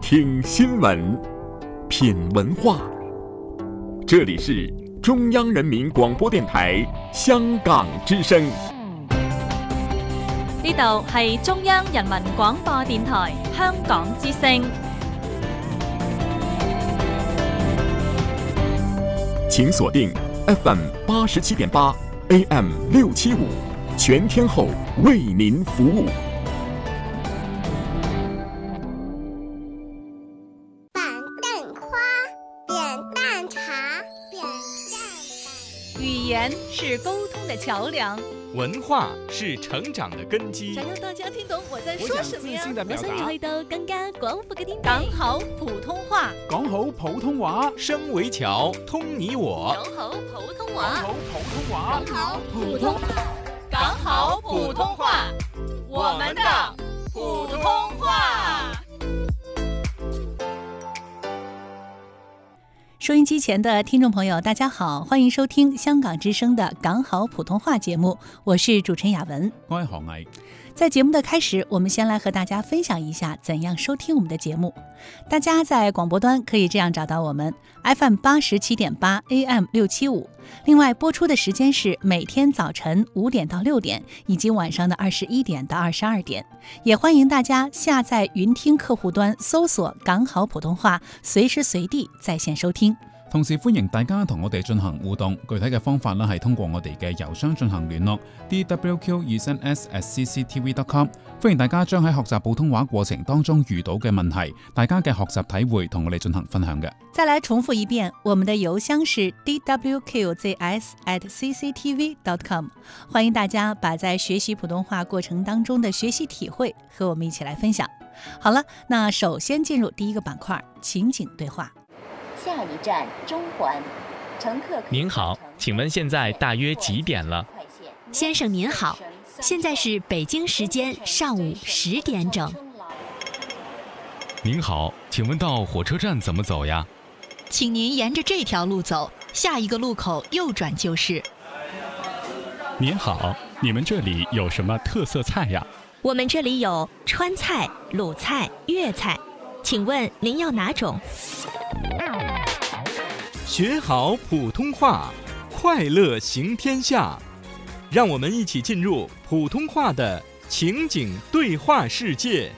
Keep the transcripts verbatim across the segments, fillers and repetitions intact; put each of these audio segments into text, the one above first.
听新闻，品文化。这里是中央人民廣播電台香港之聲。 呢度係中央人民廣播電台香港之聲。 請鎖定 F M 八十七點八 A M 六七五，全天候為您服務。 板凳花，扁担茶，扁担。 語言是溝通的橋梁， 文化是成長的根基。 想讓大家聽懂我在說什麼呀？ 我想要去到更加廣闊嘅天地。 講好普通話， 講好普通話， 聲為橋，通你我。 講好普通話， 講好普通話， 講好普通話，講好普通話，我們的普通話。收音機前的聽眾朋友，大家好，歡迎收聽香港之聲的港好普通話節目，我是主持人雅文， 我係何毅。 在節目的開始，我們先來和大家分享一下怎樣收聽我們的節目。大家在廣播端可以這樣找到我們 F M 八十七點八 A M 六七五，另外播出的時間是每天早晨五點到六點，以及晚上的二十一點到二十二點。也歡迎大家下載雲聽客戶端，搜索港好普通話，隨時隨地在線收聽。 同時歡迎大家同我哋進行互動，具體嘅方法呢係通過我哋嘅郵箱進行聯絡 d w q 二三 s at c c t v dot com。 歡迎大家將喺學習普通話過程當中遇到嘅問題，大家嘅學習體會同我哋進行分享嘅。 再來重複一遍，我們的郵箱是 d w q z s at c c t v dot com。 歡迎大家把在學習普通話過程當中的學習體會和我們一起來分享。好了，那首先進入第一個板塊，情景對話。 下一站中環，乘客。 您好，請問現在大約幾點了？ 先生您好，現在是北京時間上午十點整。 您好，請問到火車站怎麼走呀？ 請您沿着這條路走，下一個路口右轉就是。 您好，你們這裡有什麼特色菜呀？ 我們這裡有川菜、魯菜、粵菜，請問您要哪種？ 學好普通話，快樂行天下。讓我們一起進入普通話的情景對話世界。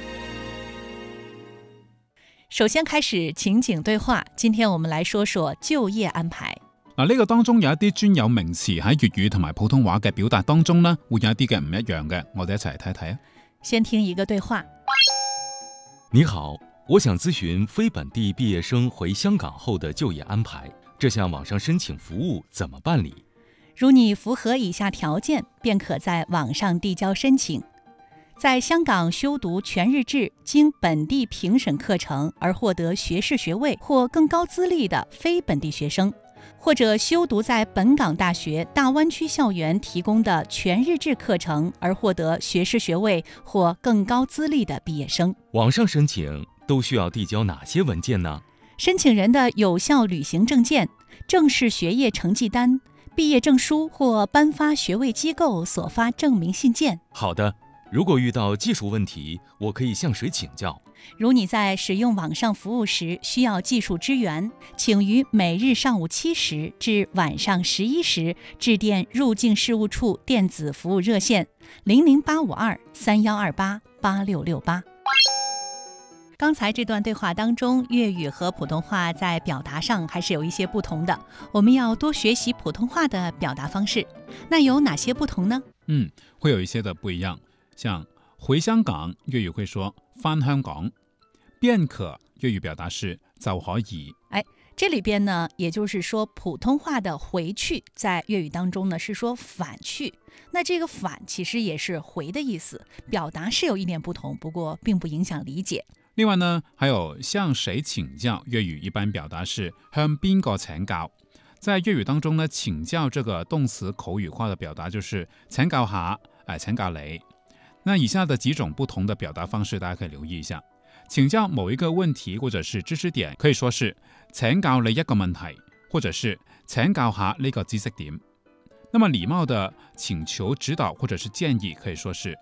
首先開始情景對話，今天我們來說說就業安排。 嗱，呢個當中有一啲專有名詞喺粵語同埋普通話嘅表達當中呢，會有一啲嘅唔一樣嘅，我哋一齊嚟睇睇啊。 先聽一個對話。 你好，我想諮詢非本地畢業生回香港後的就業安排，這項網上申請服務怎麼辦理？ 如你符合以下條件，便可在網上遞交申請。在香港修讀全日制經本地評審課程而獲得學士學位或更高資歷的非本地學生，或者修讀在本港大學大灣區校園提供的全日制課程而獲得學士學位或更高資歷的畢業生。 網上申請都需要遞交哪些文件呢？ 申請人的有效旅行證件、正式學業成績單、畢業證書或頒發學位機構所發證明信件。 好的，如果遇到技術問題，我可以向誰請教？ 如你在使用網上服務時需要技術支援，請於每日上午七時至晚上十一時致電入境事務處電子服務熱線零零八五二三幺二八八六六八。剛才這段對話當中，粵語和普通話在表達上還是有一些不同的，我們要多學習普通話的表達方式。那有哪些不同呢？ 嗯，會有一些的不一樣，像回香港，粵語會說返香港，便可粵語表達是就可以。 哎，這裡邊呢，也就是說普通話的回去在粵語當中呢是說返去，那這個返其實也是回的意思，表達是有一點不同，不過並不影響理解。 另外呢，還有向誰請教，粵語一般表達是向邊個請教。在粵語當中呢，請教這個動詞口語化的表達就是請教下，哎，請教你。那以下的幾種不同的表達方式，大家可以留意一下。請教某一個問題或者是知識點，可以說是請教你一個問題，或者是請教下呢個知識點。那麼禮貌的請求指導或者是建議，可以說是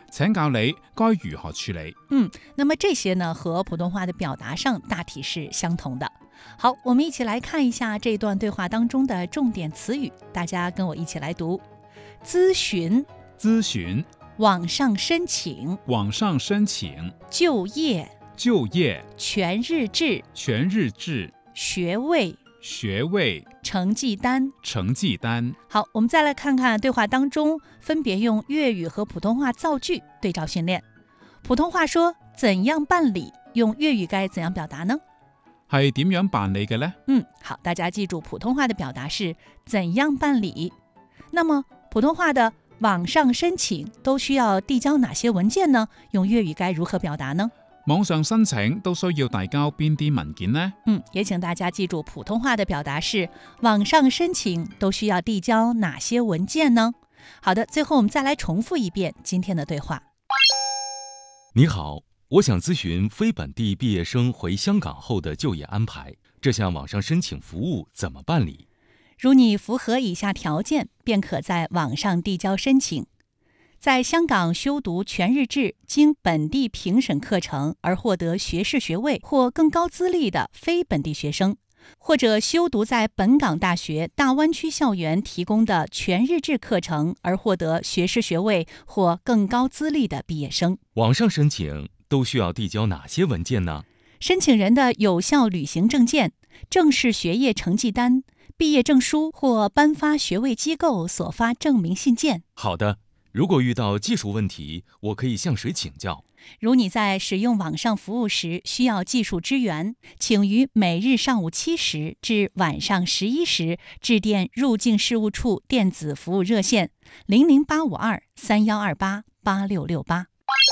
請教你該如何處理。 嗯，那麼這些呢和普通話的表達上大體是相同的。好，我們一起來看一下這段對話當中的重點詞語，大家跟我一起來讀。諮詢， 諮詢， 網上申請， 網上申請， 就業， 就業， 全日制， 全日制， 學位， 學位， 成績單， 成績單。 好，我們再來看看對話當中分別用粵語和普通話造句對照訓練。普通話說怎樣辦理，用粵語該怎樣表達呢？ 係點樣辦理嘅呢？ 嗯，好，大家記住普通話的表達是怎樣辦理。那麼普通話的網上申請都需要遞交哪些文件呢？用粵語該如何表達呢？ 網上申請都需要遞交邊啲文件呢？ 嗯，也請大家記住普通話的表達是網上申請都需要遞交哪些文件呢？好的，最後我們再來重複一遍今天的對話。 你好，我想諮詢非本地畢業生回香港後的就業安排，這項網上申請服務怎麼辦理？ 如你符合以下條件，便可在網上遞交申請。在香港修讀全日制經本地評審課程而獲得學士學位或更高資歷的非本地學生，或者修讀在本港大學大灣區校園提供的全日制課程而獲得學士學位或更高資歷的畢業生。 網上申請都需要遞交哪些文件呢？ 申請人的有效旅行證件、正式學業成績單、畢業證書或頒發學位機構所發證明信件。 好的，如果遇到技術問題，我可以向誰請教？ 如你在使用網上服務時需要技術支援，請於每日上午七時至晚上十一時致電入境事務處電子服務熱線零零八五二三幺二八八六六八。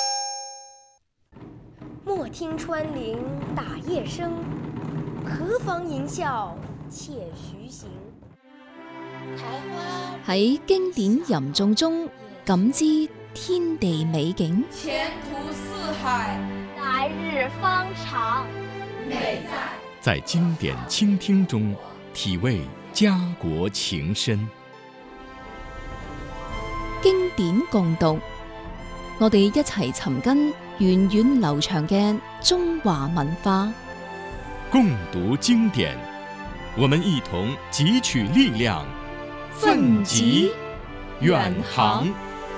莫聽穿林打葉聲，何妨吟嘯且徐行。 喺經典吟誦中感知天地美景， 前途似海， 來日方長。 美在在經典傾聽中體味家國情深。 經典共讀，我哋一齊尋根源遠流長嘅中華文化。 共讀經典，我們一同汲取力量，奮楫遠航。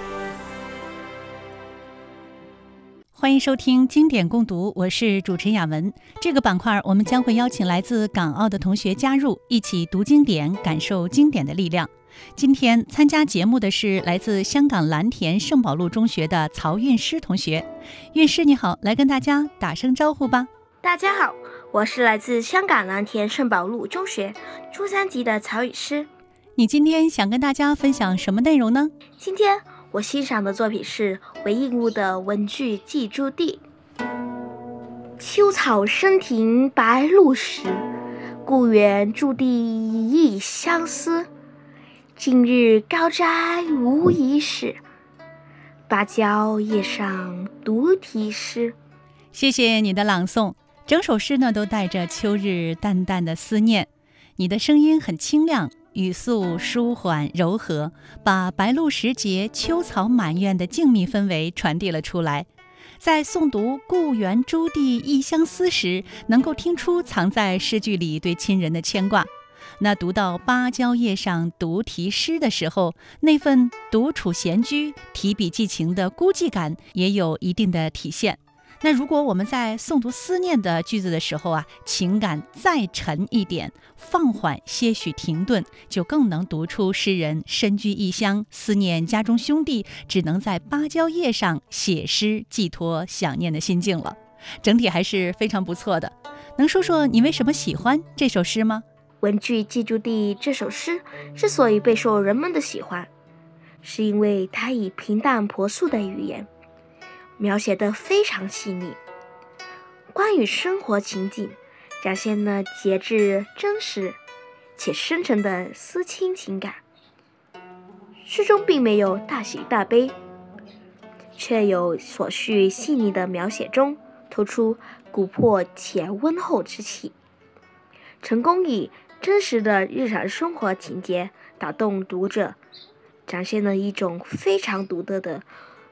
歡迎收聽經典共讀，我是主持人雅文。這個板塊我們將會邀請來自港澳的同學加入，一起讀經典，感受經典的力量。今天參加節目的是來自香港藍田聖保祿中學的曹韻詩同學。韻詩你好，來跟大家打聲招呼吧。 大家好，我是來自香港藍田聖保祿中學初三級的曹韻詩。 你今天想跟大家分享什麼內容呢？ 今天我欣賞的作品是韋應物的《文具寄諸地》。秋草生庭白露時，故園駐地異相思。今日高齋無已始，芭蕉葉上獨題詩。 謝謝你的朗誦，整首詩呢都帶着秋日淡淡的思念。你的聲音很清亮，語速舒緩柔和，把白露時節秋草滿院的靜謐氛圍傳遞了出來。在誦讀故園諸地異相思時，能夠聽出藏在詩句裡對親人的牽掛。那讀到芭蕉葉上獨題詩的時候，那份獨處閒居、提筆寄情的孤寂感也有一定的體現。那如果我們在誦讀思念的句子的時候啊，情感再沉一點，放緩些許停頓，就更能讀出詩人身居異鄉，思念家中兄弟，只能在芭蕉葉上寫詩寄託想念的心境了。整體還是非常不錯的。能說說你為什麼喜歡這首詩嗎？ 《文具寄諸地》這首詩之所以備受人們的喜歡，是因為它以平淡樸素的語言描寫得非常細膩，關於生活情景展現了節制、真實且深沉的思親情感。詩中並沒有大喜大悲，卻有所需細膩的描寫中透出古樸且溫厚之氣，成功以真實的日常生活情節打動讀者，展現了一種非常獨特的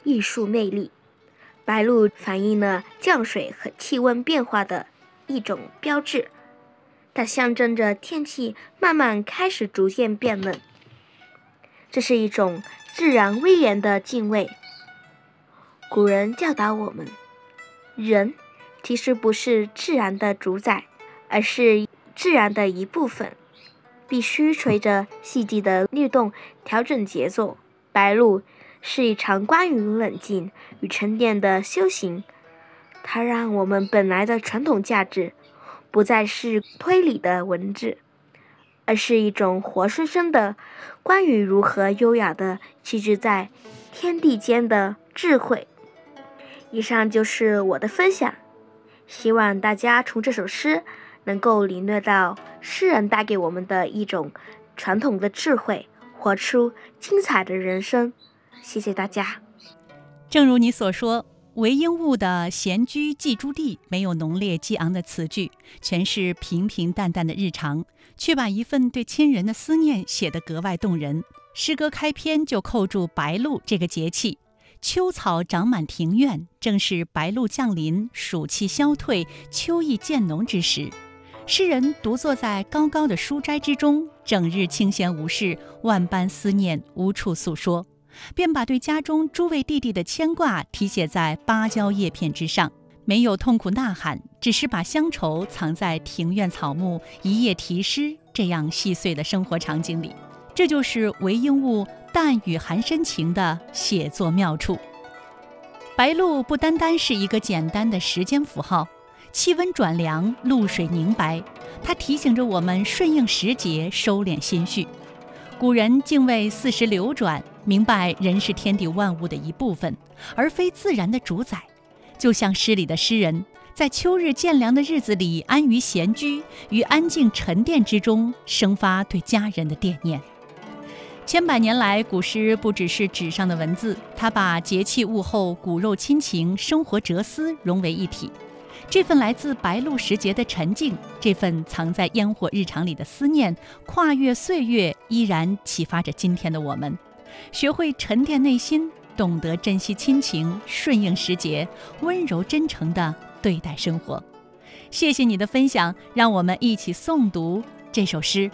艺术魅力。白露反映了降水和气温变化的一种标志，它象征着天气慢慢开始逐渐变冷。这是一种自然威严的敬畏。古人教导我们，人其实不是自然的主宰，而是自然的一部分，必须随着四季的律动调整节奏。白露是一场关于冷静与沉淀的修行，它让我们本来的传统价值不再是推理的文字，而是一种活生生的关于如何优雅地栖止在天地间的智慧。以上就是我的分享，希望大家从这首诗能够领略到诗人带给我们的一种传统的智慧，活出精彩的人生。谢谢大家。 正如你所说，韦应物的闲居寄诸地没有浓烈激昂的词句，全是平平淡淡的日常，却把一份对亲人的思念写得格外动人。诗歌开篇就扣住白露这个节气，秋草长满庭院，正是白露降临、暑气消退、秋意渐浓之时。诗人独坐在高高的书斋之中，整日清闲无事，万般思念无处诉说，便把对家中诸位弟弟的牵挂题写在芭蕉叶片之上，没有痛苦呐喊，只是把乡愁藏在庭院草木、一夜题诗这样细碎的生活场景里。这就是韦应物淡语含深情的写作妙处。白露不单单是一个简单的时间符号，气温转凉，露水凝白，它提醒着我们顺应时节，收敛心绪。古人敬畏四时流转，明白人是天地万物的一部分，而非自然的主宰。就像诗里的诗人，在秋日渐凉的日子里安于闲居，于安静沉淀之中生发对家人的惦念。千百年来，古诗不只是纸上的文字，它把节气物候、骨肉亲情、生活哲思融为一体。这份来自白露时节的沉静，这份藏在烟火日常里的思念，跨越岁月，依然启发着今天的我们，学会沉淀内心，懂得珍惜亲情，顺应时节，温柔真诚地对待生活。谢谢你的分享，让我们一起诵读这首诗。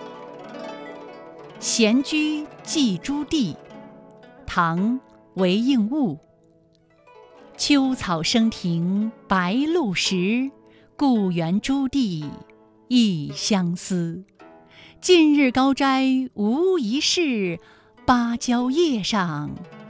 闲居寄诸地，唐·韦应物。秋草生庭白露时，故园诸弟亦相思。近日高斋无一事，芭蕉叶上